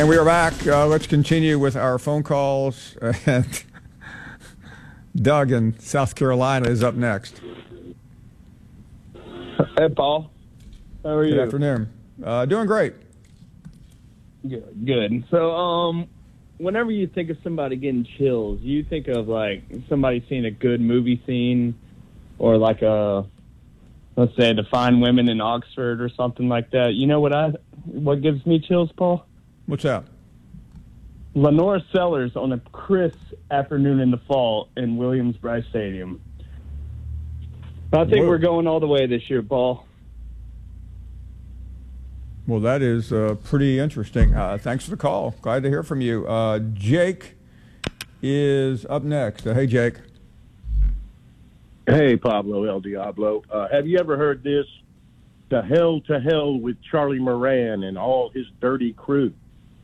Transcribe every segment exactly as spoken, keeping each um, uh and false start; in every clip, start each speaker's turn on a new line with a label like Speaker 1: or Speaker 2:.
Speaker 1: And we are back. Uh, let's continue with our phone calls. And Doug in South Carolina is up next.
Speaker 2: Hey, Paul. How are you?
Speaker 1: Good afternoon. Uh, doing great.
Speaker 2: Good. Good. So, um, whenever you think of somebody getting chills, you think of like somebody seeing a good movie scene, or like a, let's say, To Find Women in Oxford or something like that. You know what I, what gives me chills, Paul?
Speaker 1: What's that?
Speaker 2: Lenora Sellers on a crisp afternoon in the fall in Williams-Brice Stadium. I think Whoa. we're going all the way this year, Paul.
Speaker 1: Well, that is uh, pretty interesting. Uh, thanks for the call. Glad to hear from you. Uh, Jake is up next. Uh, hey, Jake.
Speaker 3: Hey, Pablo El Diablo. Uh, have you ever heard this? To hell, to hell with Charlie Moran and all his dirty crew.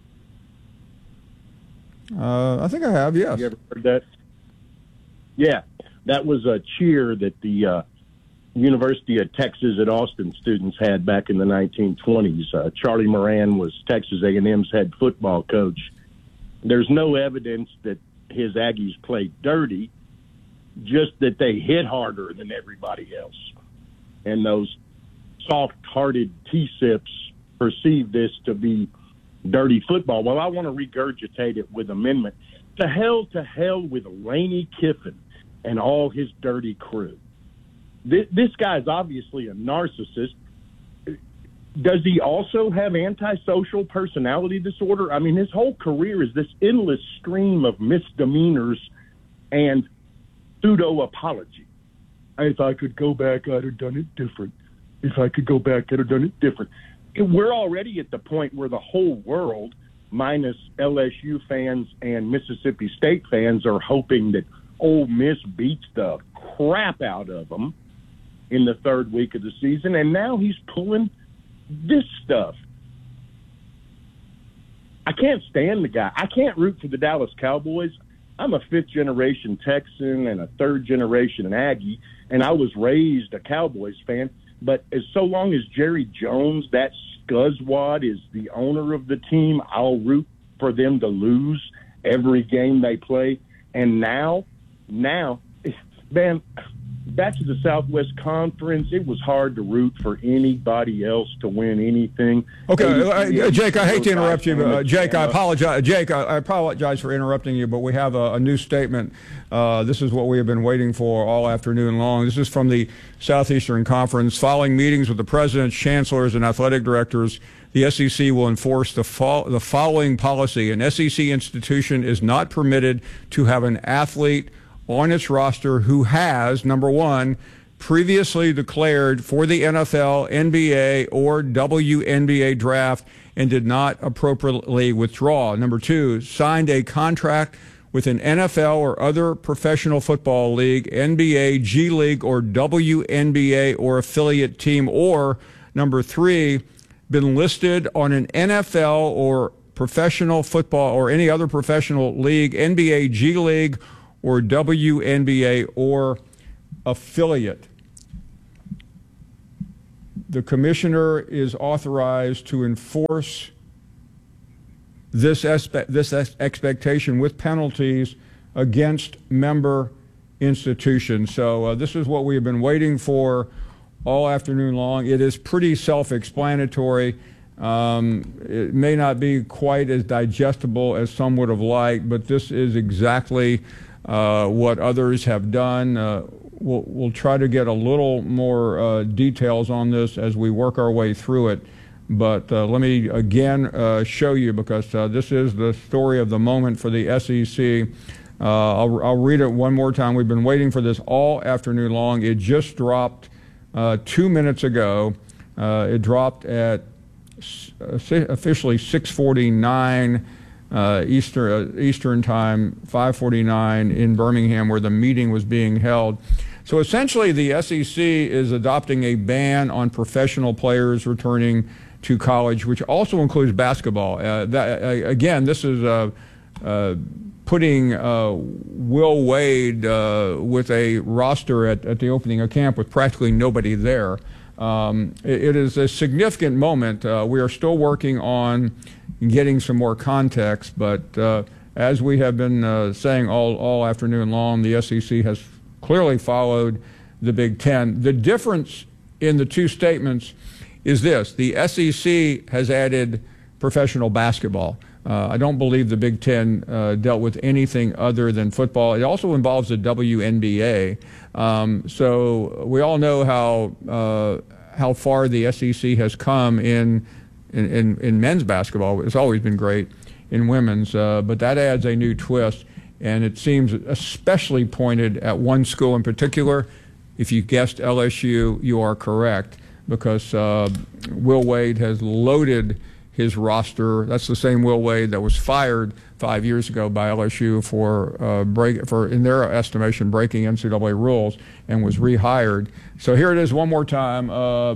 Speaker 1: Uh, I think I have, yes.
Speaker 3: You ever heard that? Yeah, that was a cheer that the uh, University of Texas at Austin students had back in the nineteen twenties. Uh, Charlie Moran was Texas A and M's head football coach. There's no evidence that his Aggies played dirty, just that they hit harder than everybody else. And those soft-hearted T-sips perceive this to be dirty football. Well, I want to regurgitate it with amendment. To hell, to hell with Lane Kiffin and all his dirty crew. This, this guy's obviously a narcissist. Does he also have antisocial personality disorder? I mean, his whole career is this endless stream of misdemeanors and pseudo-apology. If I could go back, I'd have done it different. If I could go back, I'd have done it different. We're already at the point where the whole world, minus L S U fans and Mississippi State fans, are hoping that Ole Miss beats the crap out of them in the third week of the season, and now he's pulling this stuff. I can't stand the guy. I can't root for the Dallas Cowboys. I'm a fifth-generation Texan and a third-generation Aggie, and I was raised a Cowboys fan. But as so long as Jerry Jones, that scuzzwad, is the owner of the team, I'll root for them to lose every game they play. And now, now, man, back to the Southwest Conference, it was hard to root for anybody else to win anything.
Speaker 1: Okay, uh, Jake, I hate to interrupt you, but uh, Jake, I apologize. Jake, I, I apologize for interrupting you, but we have a, a new statement. Uh, this is what we have been waiting for all afternoon long. This is from the Southeastern Conference. Following meetings with the presidents, chancellors, and athletic directors, the S E C will enforce the, fo- the following policy. An S E C institution is not permitted to have an athlete on its roster who has, number one, previously declared for the N F L, N B A, or W N B A draft and did not appropriately withdraw. Number two, signed a contract with an N F L or other professional football league, N B A, G League, or W N B A or affiliate team. Or number three, been listed on an N F L or professional football or any other professional league, N B A, G League, or W N B A or affiliate. The commissioner is authorized to enforce this, espe- this es- expectation with penalties against member institutions. So uh, this is what we have been waiting for all afternoon long. It is pretty self-explanatory. Um, it may not be quite as digestible as some would have liked, but this is exactly Uh, what others have done. Uh, we'll, we'll try to get a little more uh, details on this as we work our way through it. But uh, let me again uh, show you, because uh, this is the story of the moment for the S E C. Uh, I'll, I'll read it one more time. We've been waiting for this all afternoon long. It just dropped uh, two minutes ago. Uh, it dropped at officially six forty-nine Uh, Eastern, uh, Eastern time, five forty-nine in Birmingham, where the meeting was being held. So essentially, the S E C is adopting a ban on professional players returning to college, which also includes basketball. Uh, that, uh, again, this is uh, uh, putting uh, Will Wade uh, with a roster at, at the opening of camp with practically nobody there. Um, it, it is a significant moment. Uh, we are still working on getting some more context. But uh, as we have been uh, saying all, all afternoon long, the S E C has clearly followed the Big Ten. The difference in the two statements is this: the S E C has added professional basketball. Uh, I don't believe the Big Ten uh, dealt with anything other than football. It also involves the W N B A. Um, so we all know how uh, how far the S E C has come in in, in, in men's basketball. It's always been great in women's, uh, but that adds a new twist, and it seems especially pointed at one school in particular. If you guessed L S U, you are correct, because uh, Will Wade has loaded his roster. That's the same Will Wade that was fired five years ago by L S U for uh, break for, in their estimation, breaking N C double A rules, and was rehired. So here it is one more time. Uh,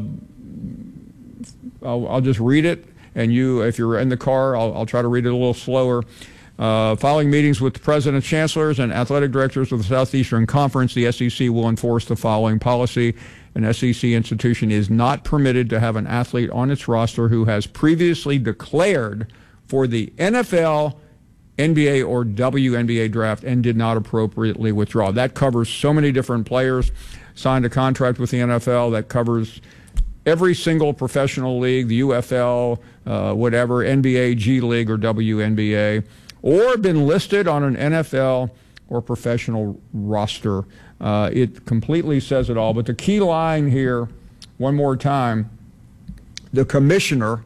Speaker 1: I'll, I'll just read it, and you, if you're in the car, I'll, I'll try to read it a little slower. Uh, following meetings with the president, chancellors, and athletic directors of the Southeastern Conference, the S E C will enforce the following policy. An S E C institution is not permitted to have an athlete on its roster who has previously declared for the N F L, N B A, or W N B A draft and did not appropriately withdraw. That covers so many different players. Signed a contract with the N F L that covers every single professional league, the U F L, uh, whatever, N B A, G League, or W N B A, or been listed on an N F L or professional roster. Uh, it completely says it all. But the key line here, one more time, the commissioner,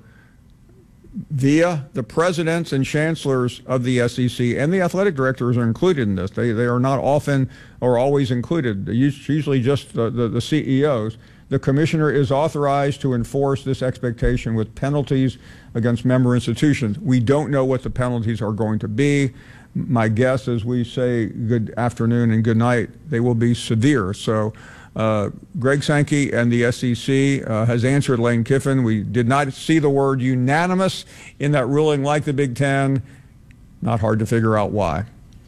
Speaker 1: via the presidents and chancellors of the S E C, and the athletic directors are included in this. They, they are not often or always included. It's usually just the, the, the C E Os. The commissioner is authorized to enforce this expectation with penalties against member institutions. We don't know what the penalties are going to be. My guess is we say good afternoon and good night, they will be severe. So uh, Greg Sankey and the S E C uh, has answered Lane Kiffin. We did not see the word unanimous in that ruling like the Big Ten. Not hard to figure out why.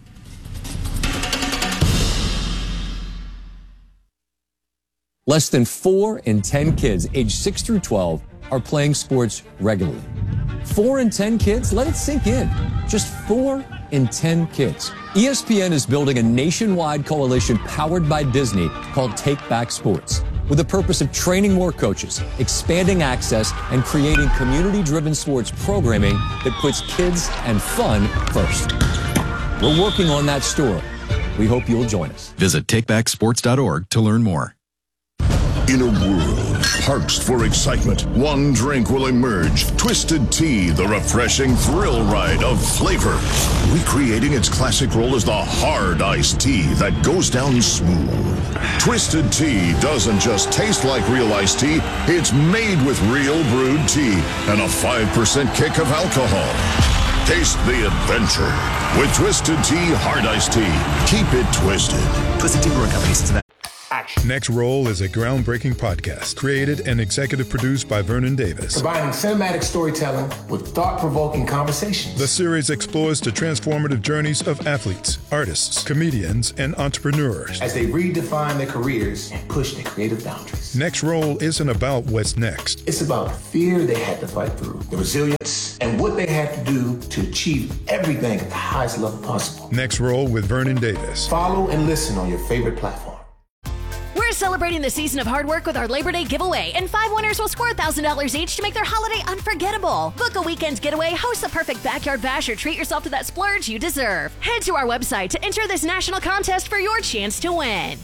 Speaker 4: Less than four in ten kids aged six through twelve are playing sports regularly. Four in ten kids? Let it sink in. Just four in ten kids. E S P N is building a nationwide coalition powered by Disney called Take Back Sports, with the purpose of training more coaches, expanding access, and creating community-driven sports programming that puts kids and fun first. We're working on that story. We hope you'll join us.
Speaker 5: Visit take back sports dot org to learn more.
Speaker 6: In a world parched for excitement, one drink will emerge. Twisted Tea, the refreshing thrill ride of flavor. Recreating its classic role as the hard iced tea that goes down smooth. Twisted Tea doesn't just taste like real iced tea, it's made with real brewed tea and a five percent kick of alcohol. Taste the adventure with Twisted Tea Hard Iced Tea. Keep it twisted.
Speaker 7: Twisted Tea Brewing Company, Cincinnati.
Speaker 8: Action. Next Roll is a groundbreaking podcast created and executive produced by Vernon Davis.
Speaker 7: Combining cinematic storytelling with thought-provoking conversations.
Speaker 8: The series explores the transformative journeys of athletes, artists, comedians, and entrepreneurs
Speaker 7: as they redefine their careers and push their creative boundaries.
Speaker 8: Next Roll isn't about what's next.
Speaker 7: It's about the fear they had to fight through, the resilience, and what they had to do to achieve everything at the highest level possible.
Speaker 8: Next Roll with Vernon Davis.
Speaker 7: Follow and listen on your favorite platform.
Speaker 9: We're celebrating the season of hard work with our Labor Day giveaway, and five winners will score one thousand dollars each to make their holiday unforgettable. Book a weekend getaway, host the perfect backyard bash, or treat yourself to that splurge you deserve. Head to our website to enter this national contest for your chance to win.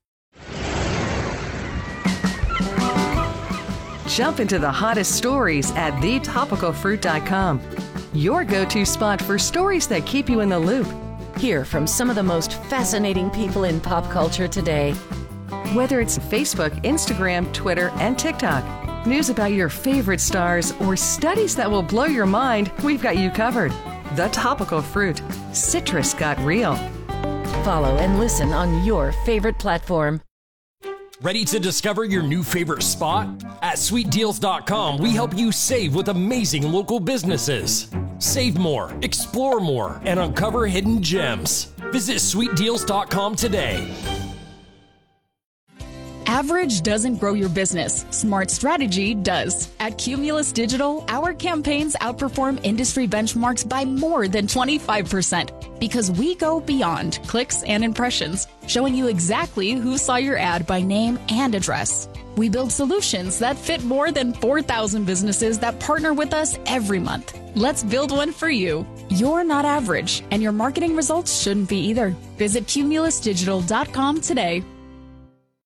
Speaker 10: Jump into the hottest stories at the topical fruit dot com. Your go-to spot for stories that keep you in the loop.
Speaker 11: Hear from some of the most fascinating people in pop culture today.
Speaker 10: Whether it's Facebook, Instagram, Twitter, and TikTok, news about your favorite stars, or studies that will blow your mind, we've got you covered. The Topical Fruit. Citrus got real.
Speaker 11: Follow and listen on your favorite platform.
Speaker 12: Ready to discover your new favorite spot? At sweet deals dot com, we help you save with amazing local businesses. Save more, explore more, and uncover hidden gems. Visit sweet deals dot com today.
Speaker 13: Average doesn't grow your business. Smart strategy does. At Cumulus Digital, our campaigns outperform industry benchmarks by more than twenty-five percent because we go beyond clicks and impressions, showing you exactly who saw your ad by name and address. We build solutions that fit more than four thousand businesses that partner with us every month. Let's build one for you. You're not average, and your marketing results shouldn't be either. Visit cumulus digital dot com today.